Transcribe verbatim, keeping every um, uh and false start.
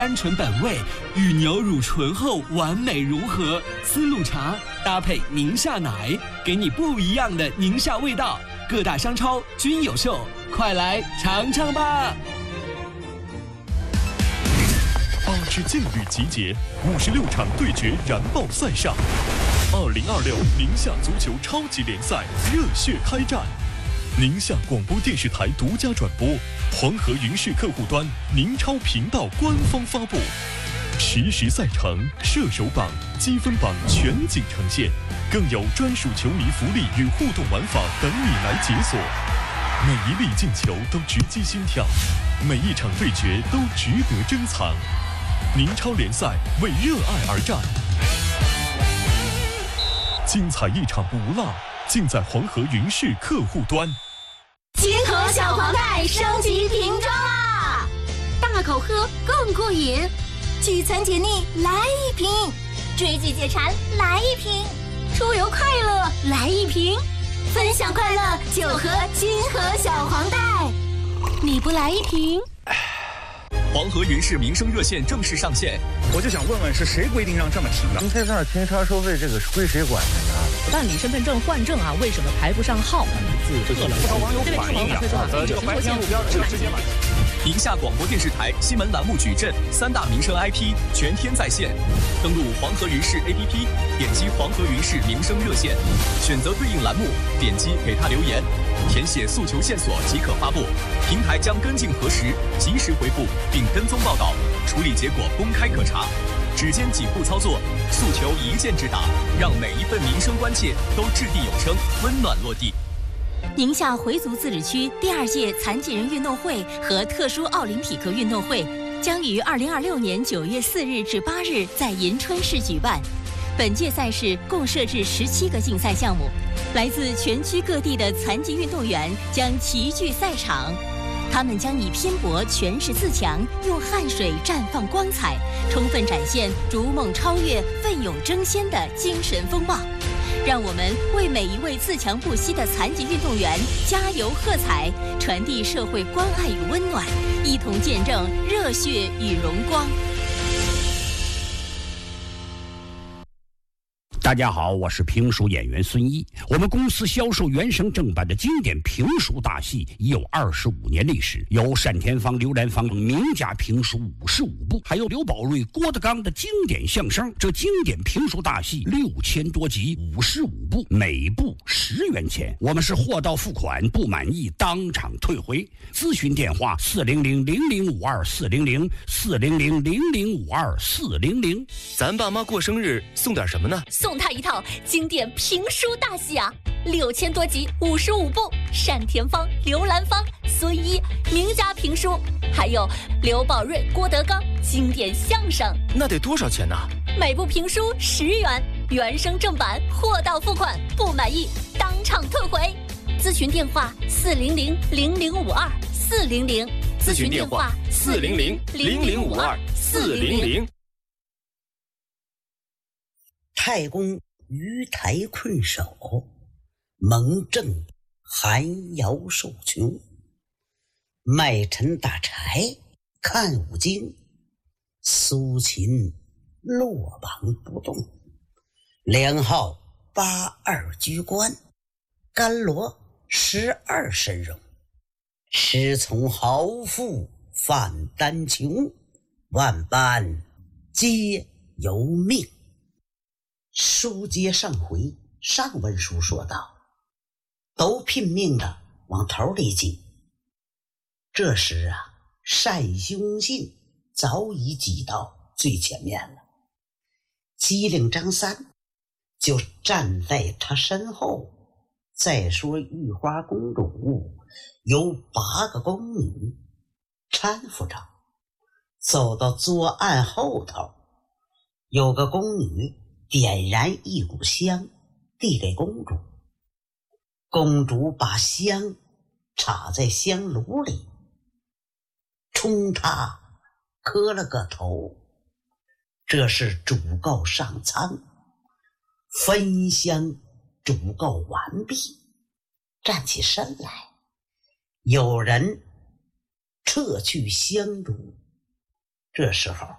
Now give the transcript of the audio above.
甘醇本味与牛乳醇厚完美融合，丝路茶搭配宁夏奶，给你不一样的宁夏味道。各大商超均有售，快来尝尝吧！ 八支劲旅集结，五十六场对决燃爆赛上，二零二六宁夏足球超级联赛热血开战。宁夏广播电视台独家转播，黄河云视客户端宁超频道官方发布，实时赛程、射手榜、积分榜全景呈现，更有专属球迷福利与互动玩法等你来解锁。每一粒进球都直击心跳，每一场对决都值得珍藏。宁超联赛为热爱而战，精彩一场不落，尽在黄河云视客户端。 金河小黄袋升级瓶装啦！大口喝更过瘾，聚餐解腻来一瓶，追剧解馋来一瓶，出游快乐来一瓶，分享快乐就喝金河小黄袋。你不来一瓶？ 黄河云视民生热线正式上线， 我就想问问是谁规定让这么停的？ 停车场停车收费这个是归谁管的呢？ 办理身份证换证啊，为什么排不上号？ 不少网友反映呀，呃，这个白天路标这个直接买。 宁夏广播电视台新闻栏目矩阵三大民生 I P 全天在线，登录黄河云视 A P P， 点击黄河云视民生热线，选择对应栏目，点击给他留言，填写诉求线索即可发布，平台将跟进核实，及时回复并跟踪报道，处理结果公开可查。只见几步操作，诉求一键直达，让每一份民生关切都掷地有声，温暖落地。 宁夏回族自治区第二届残疾人运动会和特殊奥林匹克运动会将于二零二六年九月四日至八日在银川市举办。本届赛事共设置十七个竞赛项目，来自全区各地的残疾运动员将齐聚赛场。他们将以拼搏诠释自强，用汗水绽放光彩，充分展现逐梦超越、奋勇争先的精神风貌。让我们为每一位自强不息的残疾运动员加油喝彩，传递社会关爱与温暖，一同见证热血与荣光。 大家好，我是评书演员孙一。我们公司销售原声正版的经典评书大戏已有二十五年历史，有单田芳、刘兰芳名家评书五十五部，还有刘宝瑞、郭德纲的经典相声。这经典评书大戏六千多集，五十五部，每部十元钱。我们是货到付款，不满意当场退回。咨询电话：四零零零零五二四零零四零零零零五二四零零。 咱爸妈过生日送点什么呢？ 送他一套经典评书大戏啊，六千多集，五十五部，单田芳、刘兰芳、孙一名家评书，还有刘宝瑞、郭德纲经典相声。 那得多少钱呢？ 每部评书十元，原声正版，货到付款，不满意当场退回。咨询电话：四零零零零五二四零零。 咨询电话：四零零零零五二四零零。 太公鱼台困守，蒙正寒窑受穷。卖陈打柴看五经，苏秦落榜不动。梁浩八二居官，甘罗十二身荣。师从豪富犯丹穷，万般皆由命。书接上回，上文书说道，都拼命的往头里挤。这时啊，单兄信早已挤到最前面了，机灵张三就站在他身后。再说玉花公主有八个宫女搀扶着，走到桌案后头，有个宫女点燃一股香递给公主，公主把香插在香炉里，冲他磕了个头。这是主告上苍，分香主告完毕，站起身来，有人撤去香烛。这时候